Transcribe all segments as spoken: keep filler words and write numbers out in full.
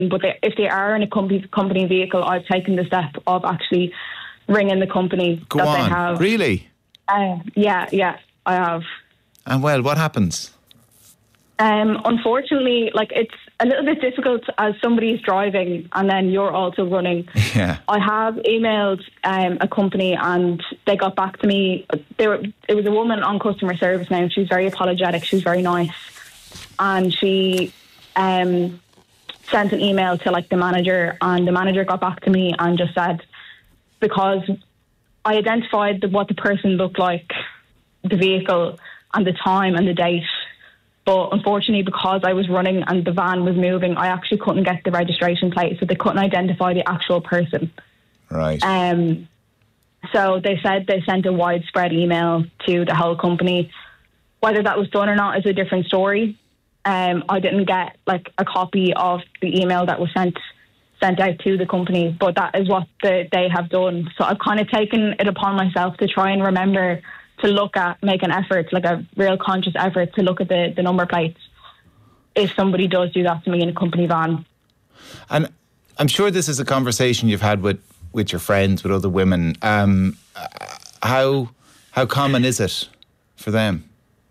But they, if they are in a company company vehicle, I've taken the step of actually ringing the company Go that on. they have. Really? Uh, yeah, yeah, I have. And well, what happens? Um, unfortunately, like it's a little bit difficult as somebody's driving and then you're also running. Yeah. I have emailed um, a company and they got back to me. They were, it was a woman on customer service now. She was very apologetic. She was very nice. And she um, sent an email to like the manager, and the manager got back to me and just said, because I identified the, what the person looked like, the vehicle and the time and the date. But unfortunately, because I was running and the van was moving, I actually couldn't get the registration plate, so they couldn't identify the actual person. Right. Um. So they said they sent a widespread email to the whole company. Whether that was done or not is a different story. Um. I didn't get like a copy of the email that was sent sent out to the company, but that is what the, they have done. So I've kind of taken it upon myself to try and remember to look at, make an effort, like a real conscious effort to look at the, the number plates if somebody does do that to me in a company van. And I'm sure this is a conversation you've had with, with your friends, with other women. Um, how how common is it for them?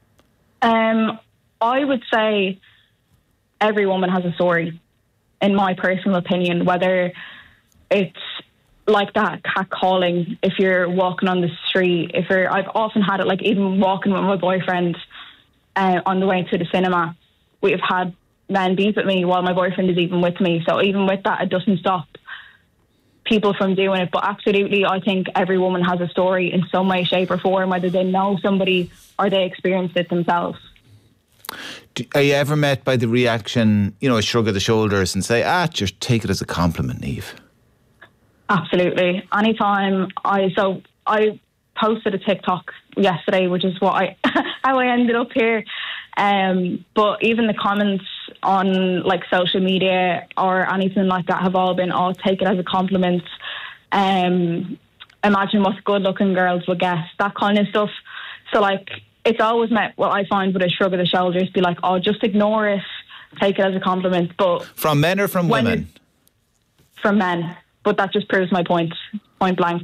Um, I would say every woman has a story, in my personal opinion, whether it's like that catcalling, if you're walking on the street, if you're, I've often had it, like even walking with my boyfriend uh, on the way to the cinema, we've had men beep at me while my boyfriend is even with me. So even with that, it doesn't stop people from doing it. But absolutely, I think every woman has a story in some way, shape or form, whether they know somebody or they experienced it themselves. Do, are you ever met by the reaction, you know, a shrug of the shoulders and say, ah, just take it as a compliment, Niamh? Absolutely. Anytime I, so I posted a TikTok yesterday, which is what I, how I ended up here. Um, but even the comments on like social media or anything like that have all been, oh, take it as a compliment. Um, imagine what good looking girls would get, that kind of stuff. So like, it's always met what I find with a shrug of the shoulders, be like, oh, just ignore it, take it as a compliment. But from men or from women? From men. But that just proves my point, point blank.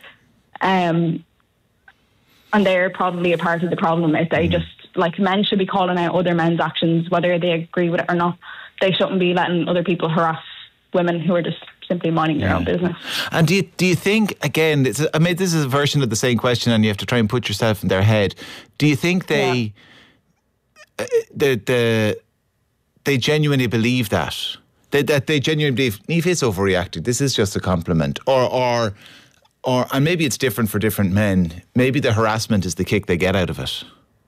Um, and they're probably a part of the problem if they mm. just, like, men should be calling out other men's actions, whether they agree with it or not. They shouldn't be letting other people harass women who are just simply minding yeah. their own business. And do you, do you think, again, it's, I mean, this is a version of the same question and you have to try and put yourself in their head. Do you think they, yeah. uh, the, the, they genuinely believe that? They, that they genuinely believe Niamh is overreacting. This is just a compliment, or, or, or, and maybe it's different for different men. Maybe the harassment is the kick they get out of it.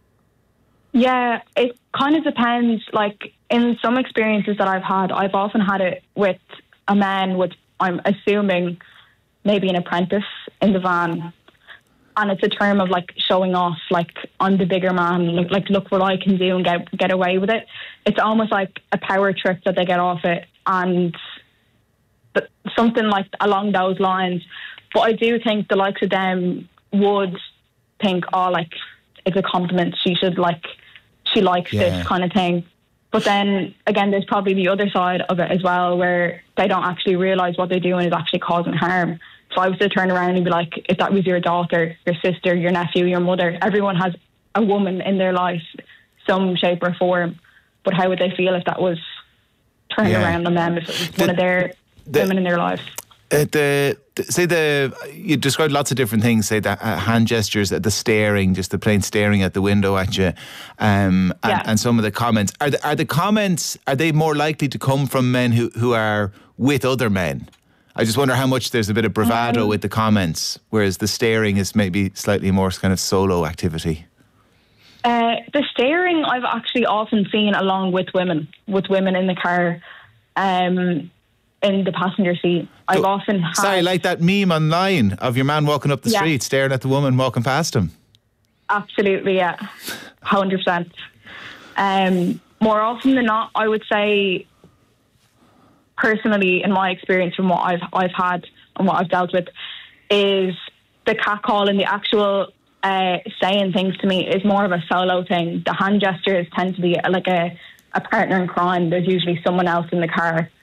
Yeah, it kind of depends. Like in some experiences that I've had, I've often had it with a man with, I'm assuming, maybe an apprentice in the van, and it's a term of like showing off, like I'm the bigger man, like, like look what I can do and get get away with it. It's almost like a power trip that they get off it, and but something like along those lines. But I do think the likes of them would think, oh, like it's a compliment. She should like, she likes yeah. this kind of thing. But then again, there's probably the other side of it as well, where they don't actually realise what they're doing is actually causing harm. So I was to turn around and be like, if that was your daughter, your sister, your nephew, your mother, everyone has a woman in their life, some shape or form. But how would they feel if that was turned yeah. around on them, if it was the, one of their the, women in their lives? Uh, the, the say the you described lots of different things. Say the uh, hand gestures, the staring, just the plain staring at the window at you, um, and, yeah. and some of the comments. Are the, are the comments are they more likely to come from men who, who are with other men? I just wonder how much there's a bit of bravado um, with the comments, whereas the staring is maybe slightly more kind of solo activity. Uh, the staring I've actually often seen along with women, with women in the car. Um, in the passenger seat. I've often had... Sorry, like that meme online of your man walking up the yeah. street staring at the woman walking past him. Absolutely, yeah. one hundred percent. Um, more often than not, I would say, personally, in my experience from what I've I've had and what I've dealt with, is the catcall and the actual uh, saying things to me is more of a solo thing. The hand gestures tend to be like a, a partner in crime. There's usually someone else in the car